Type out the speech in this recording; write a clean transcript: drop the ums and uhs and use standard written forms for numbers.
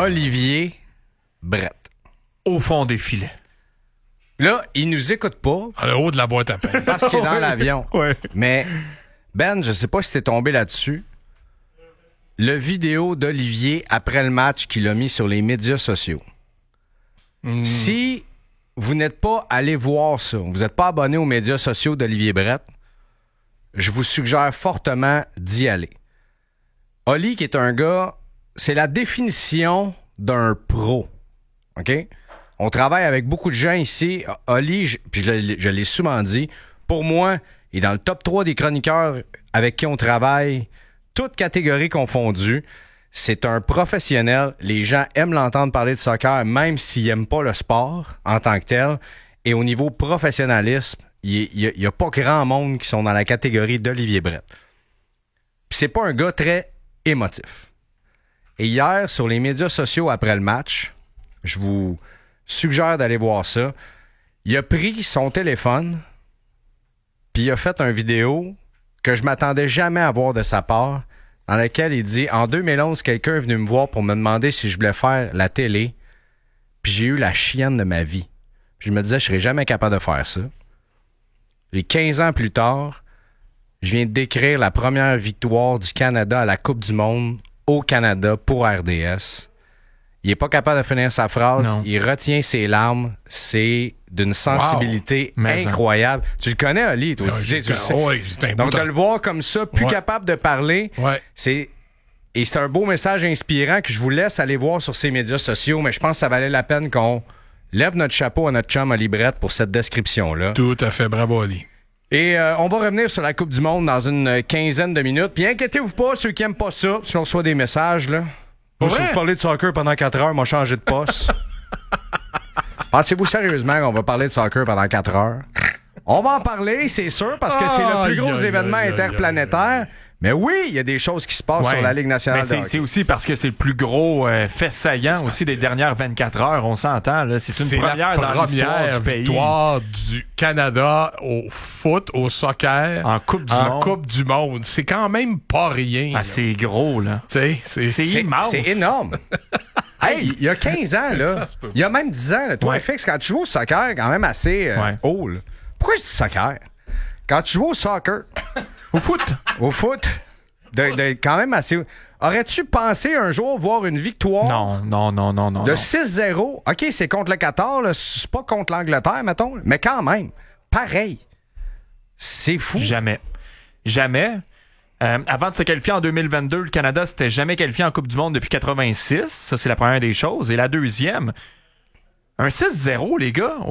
Olivier Brett. Au fond des filets. Là, il nous écoute pas. À le haut de la boîte à pain. Parce qu'il est dans l'avion. Ouais. Mais, Ben, je sais pas si t'es tombé là-dessus. Le vidéo d'Olivier après le match qu'il a mis sur les médias sociaux. Si vous n'êtes pas allé voir ça, vous n'êtes pas abonné aux médias sociaux d'Olivier Brett, je vous suggère fortement d'y aller. Oli, qui est un gars, c'est la définition d'un pro. OK? On travaille avec beaucoup de gens ici. Oli, puis je l'ai souvent dit, pour moi, il est dans le top 3 des chroniqueurs avec qui on travaille, toutes catégories confondues. C'est un professionnel. Les gens aiment l'entendre parler de soccer, même s'ils n'aiment pas le sport en tant que tel. Et au niveau professionnalisme, il y a pas grand monde qui sont dans la catégorie d'Olivier Brett. Puis c'est pas un gars très émotif. Et hier, sur les médias sociaux après le match, je vous suggère d'aller voir ça. Il a pris son téléphone, puis il a fait une vidéo que je m'attendais jamais à voir de sa part, dans laquelle il dit « En 2011, quelqu'un est venu me voir pour me demander si je voulais faire la télé, puis j'ai eu la chienne de ma vie. Puis je me disais, je serais jamais capable de faire ça. Et 15 ans plus tard, je viens de décrire la première victoire du Canada à la Coupe du Monde au Canada pour RDS. Il est pas capable de finir sa phrase. Non. Il retient ses larmes. C'est d'une sensibilité incroyable. Tu le connais, Ali, toi aussi. Tu le sais. Oui, c'est un Donc, bout de le voir comme ça, plus Ouais. capable de parler, Ouais. c'est un beau message inspirant que je vous laisse aller voir sur ses médias sociaux, mais je pense que ça valait la peine qu'on lève notre chapeau à notre chum Ali Brett pour cette description-là. Tout à fait. Bravo, Ali. Et on va revenir sur la Coupe du Monde dans une quinzaine de minutes. Puis inquiétez-vous pas, ceux qui aiment pas ça, si on reçoit des messages, là. Moi, si Ouais. vous parlez de soccer pendant 4 heures, m'a changé de poste. Pensez-vous sérieusement qu'on va parler de soccer pendant 4 heures? On va en parler, c'est sûr, parce que c'est le plus gros événement interplanétaire. Mais oui, il y a des choses qui se passent sur la Ligue nationale de Mais hockey. c'est aussi parce que c'est le plus gros fait saillant aussi des dernières 24 heures. On s'entend, là. C'est une première la dans l'histoire première du pays. victoire du Canada au foot, au soccer. En Coupe du Monde. Coupe du Monde. C'est quand même pas rien. Ah, là. c'est gros, là. Tu sais, c'est C'est immense. C'est énorme. Hey, il y a 15 ans, là. Ça se peut. Il y a même 10 ans, là. Toi, Ouais. FX, quand tu joues au soccer, quand même assez Ouais. haut, là. Pourquoi je dis soccer? Quand tu joues au soccer, Au foot. au foot, quand même assez haut. Aurais-tu pensé un jour voir une victoire Non. de 6-0? OK, c'est contre le Qatar, là. C'est pas contre l'Angleterre, mettons. Mais quand même, pareil. C'est fou. Jamais. Avant de se qualifier en 2022, le Canada s'était jamais qualifié en Coupe du Monde depuis 86. Ça, c'est la première des choses. Et la deuxième, un 6-0, les gars.